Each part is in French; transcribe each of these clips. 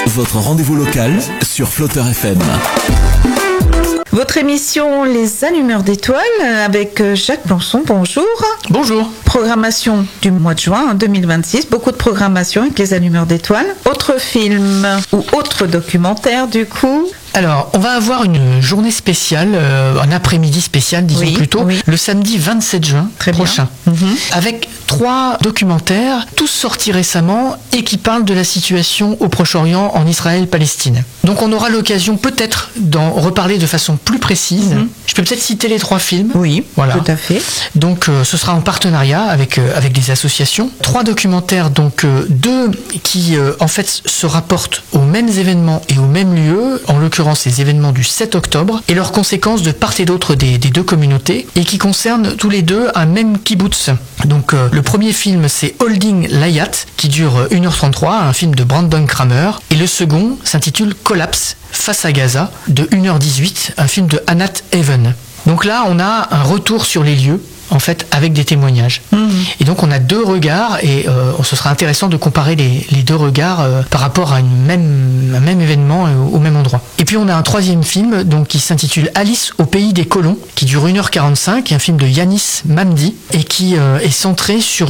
Votre rendez-vous local sur Flotteur FM. Votre émission Les Allumeurs d'étoiles avec Jacques Blançon, bonjour. Bonjour. Programmation du mois de juin 2026, beaucoup de programmation avec Les Allumeurs d'étoiles. Autre film ou autre documentaire du coup? Alors, on va avoir une journée spéciale, un après-midi spécial, disons plutôt, le samedi 27 juin prochain, avec 3 documentaires, tous sortis récemment et qui parlent de la situation au Proche-Orient, en Israël-Palestine. Donc on aura l'occasion peut-être d'en reparler de façon plus précise. Je peux peut-être citer les 3 films. Oui, voilà. Tout à fait. Donc ce sera en partenariat avec des associations. 3 documentaires, donc 2 qui en fait se rapportent aux mêmes événements et aux mêmes lieux, en l'occurrence les événements du 7 octobre et leurs conséquences de part et d'autre des 2 communautés et qui concernent tous les 2 un même kibbutz. Donc le premier film c'est Holding Layat qui dure 1h33, un film de Brandon Kramer, et le second s'intitule Collapse face à Gaza de 1h18, un film de Anat Even. Donc là on a un retour sur les lieux en fait avec des témoignages. Et donc on a 2 regards et ce sera intéressant de comparer les 2 regards par rapport à un même événement au même endroit. Et puis on a un 3e film donc qui s'intitule Alice au pays des colons qui dure 1h45, un film de Yanis Mamdi et qui est centré sur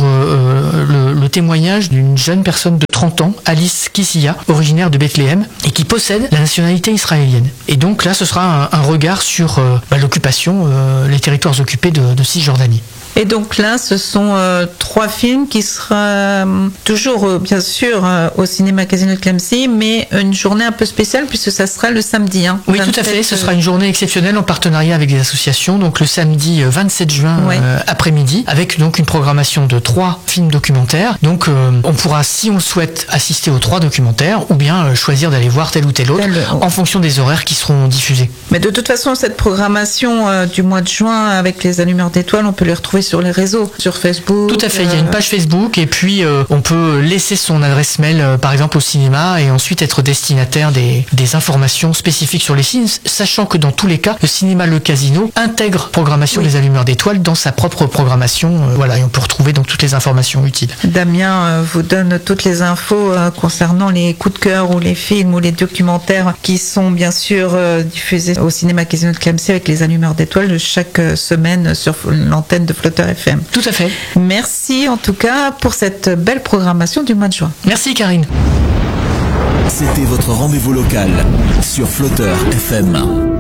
le témoignage d'une jeune personne de 30 ans, Alice Kissiya, originaire de Bethléem et qui possède la nationalité israélienne. Et donc là ce sera un regard sur l'occupation, les territoires occupés de Cisjordanie. Et donc là, ce sont 3 films qui seront toujours, bien sûr, au cinéma Casino de Clemcy, mais une journée un peu spéciale puisque ça sera le samedi. Oui, 27, tout à fait. Ce sera une journée exceptionnelle en partenariat avec des associations. Donc le samedi 27 juin après-midi, avec donc une programmation de 3 films documentaires. Donc on pourra, si on le souhaite, assister aux 3 documentaires ou bien choisir d'aller voir tel ou tel autre en fonction des horaires qui seront diffusés. Mais de toute façon, cette programmation du mois de juin avec les Allumeurs d'étoiles, on peut les retrouver sur les réseaux, sur Facebook. Tout à fait, il y a une page Facebook et puis on peut laisser son adresse mail par exemple au cinéma et ensuite être destinataire des informations spécifiques sur les films, sachant que dans tous les cas, le cinéma Le Casino intègre programmation des Allumeurs d'étoiles dans sa propre programmation. Voilà, et on peut retrouver donc toutes les informations utiles. Damien vous donne toutes les infos concernant les coups de cœur ou les films ou les documentaires qui sont bien sûr diffusés au cinéma Casino de Clemcy avec les Allumeurs d'étoiles chaque semaine sur l'antenne de Flotteur FM. Tout à fait. Merci en tout cas pour cette belle programmation du mois de juin. Merci Karine. C'était votre rendez-vous local sur Flotteur FM.